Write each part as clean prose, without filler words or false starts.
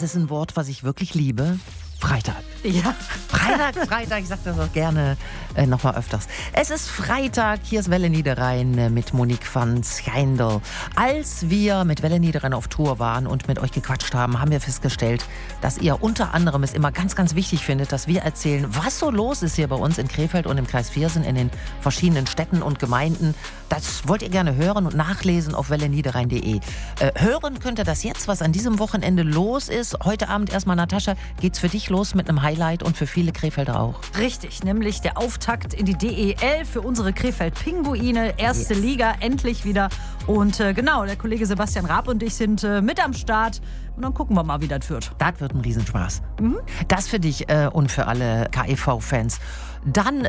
Das ist ein Wort, was ich wirklich liebe. Freitag. Ja. Freitag, ich sag das auch gerne nochmal öfters. Es ist Freitag, hier ist Welle Niederrhein mit Monique van Schijndel. Als wir mit Welle Niederrhein auf Tour waren und mit euch gequatscht haben, haben wir festgestellt, dass ihr unter anderem es immer ganz, ganz wichtig findet, dass wir erzählen, was so los ist hier bei uns in Krefeld und im Kreis Viersen, in den verschiedenen Städten und Gemeinden. Das wollt ihr gerne hören und nachlesen auf welleniederrhein.de. Hören könnt ihr das jetzt, was an diesem Wochenende los ist. Heute Abend erstmal, Natascha, geht's für dich los mit einem Highlight und für viele Krefelder auch. Richtig, nämlich der Auftakt in die DEL für unsere Krefeld-Pinguine. Erste Liga, endlich wieder. Und genau, der Kollege Sebastian Raab und ich sind mit am Start. Und dann gucken wir mal, wie das wird. Das wird ein Riesenspaß. Das für dich und für alle KEV-Fans. Dann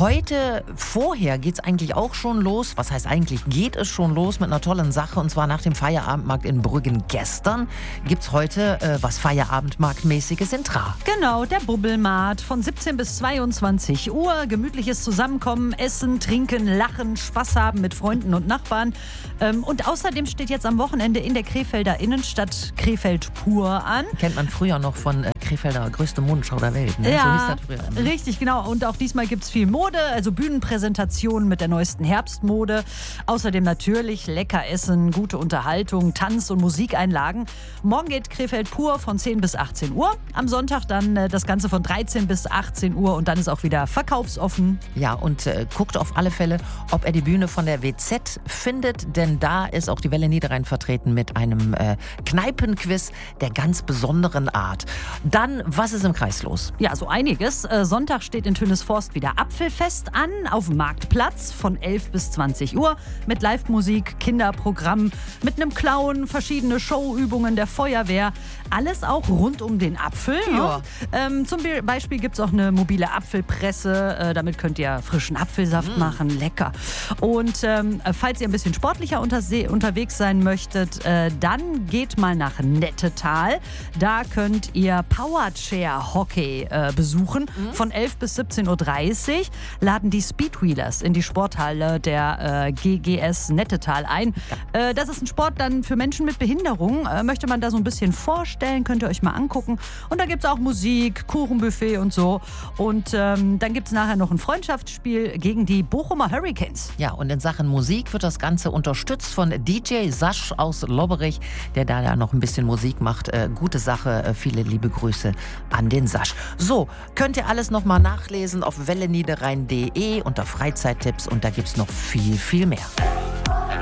vorher geht es eigentlich auch schon los. Was heißt eigentlich, geht es schon los mit einer tollen Sache. Und zwar nach dem Feierabendmarkt in Brüggen gestern gibt es heute was Feierabendmarktmäßiges in Tra. Genau, der Bubbelmarkt von 17 bis 22 Uhr. Gemütliches Zusammenkommen, essen, trinken, lachen, Spaß haben mit Freunden und Nachbarn. Und außerdem steht jetzt am Wochenende in der Krefelder Innenstadt Krefeld pur an. Kennt man früher noch von Krefelder größte Modenschau der Welt. Ne? Ja, so hieß das früher. Richtig, genau. Und auch diesmal gibt es viel Mode, also Bühnenpräsentationen mit der neuesten Herbstmode. Außerdem natürlich lecker Essen, gute Unterhaltung, Tanz- und Musikeinlagen. Morgen geht Krefeld pur von 10 bis 18 Uhr. Am Sonntag dann das Ganze von 13 bis 18 Uhr und dann ist auch wieder verkaufsoffen. Ja, und guckt auf alle Fälle, ob er die Bühne von der WZ findet, denn da ist auch die Welle Niederrhein vertreten mit einem Kneipenquiz der ganz besonderen Art. Dann, was ist im Kreis los? Ja, so einiges. Sonntag steht in Tönisforst wieder Apfelfest an, auf dem Marktplatz von 11 bis 20 Uhr mit Live-Musik, Kinderprogramm, mit einem Clown, verschiedene Showübungen der Feuerwehr. Alles auch rund um den Apfel. Ja. Zum Beispiel gibt es auch eine mobile Apfelpresse. Damit könnt ihr frischen Apfelsaft machen. Lecker. Und falls ihr ein bisschen sportlicher unterwegs sein möchtet, dann geht mal nach Nettetal. Da könnt ihr Powerchair-Hockey besuchen. Von 11 bis 17.30 Uhr laden die Speedwheelers in die Sporthalle der GGS Nettetal ein. Das ist ein Sport dann für Menschen mit Behinderung. Möchte man da so ein bisschen vorstellen, könnt ihr euch mal angucken. Und da gibt es auch Musik, Kuchenbuffet und so. Und dann gibt es nachher noch ein Freundschaftsspiel gegen die Bochumer Hurricanes. Ja, und in Sachen Musik wird das Ganze unterstützt von DJ Sasch aus Lobberich, der da ja noch ein bisschen Musik macht. Gute Sache, viele liebe Grüße an den Sasch. So, könnt ihr alles nochmal nachlesen auf welleniederrhein.de unter Freizeittipps und da gibt es noch viel, viel mehr.